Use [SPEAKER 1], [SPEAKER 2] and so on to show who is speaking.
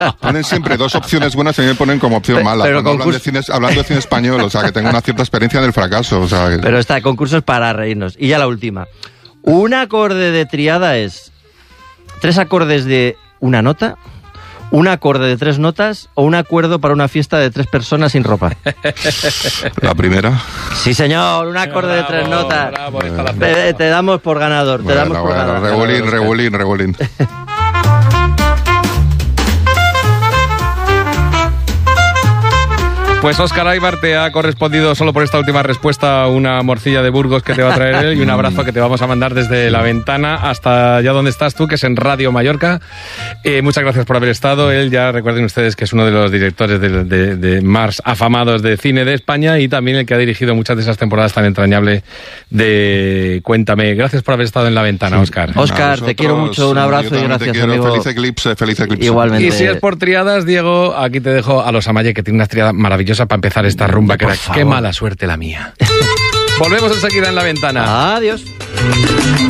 [SPEAKER 1] Ponen siempre dos opciones buenas y a mí me ponen como opción mala.
[SPEAKER 2] Pero
[SPEAKER 1] hablando de cine español, o sea, que tengo una cierta experiencia en el fracaso. O sea,
[SPEAKER 2] Pero esta concurso es para reírnos. Y ya la última. Un acorde de triada es 3 acordes de una nota, un acorde de 3 notas o un acuerdo para una fiesta de 3 personas sin ropa.
[SPEAKER 1] La primera.
[SPEAKER 2] Sí, señor, un acorde de 3 notas. Te damos por ganador.
[SPEAKER 1] Regulín.
[SPEAKER 3] Pues Óscar Aybar te ha correspondido solo por esta última respuesta una morcilla de Burgos que te va a traer él y un abrazo que te vamos a mandar desde La Ventana hasta allá donde estás tú, que es en Radio Mallorca. Muchas gracias por haber estado. Él, ya recuerden ustedes que es uno de los directores de más afamados de cine de España y también el que ha dirigido muchas de esas temporadas tan entrañables de Cuéntame. Gracias por haber estado en La Ventana, Óscar.
[SPEAKER 2] Óscar, te quiero mucho, un abrazo y gracias, amigo.
[SPEAKER 1] Feliz eclipse.
[SPEAKER 2] Igualmente.
[SPEAKER 3] Y si es por triadas, Diego, aquí te dejo a los Amaye, que tiene una triada maravillosa para empezar esta rumba, que era qué mala suerte la mía. Volvemos enseguida en La Ventana.
[SPEAKER 2] Adiós.